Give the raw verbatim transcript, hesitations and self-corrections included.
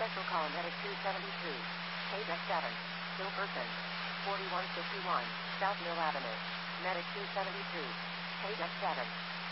Special call Medic two seventy-two. Paydeck seven. Still person. forty-one fifty-one. South Mill Avenue. Medic two seventy-two. Paydeck seven.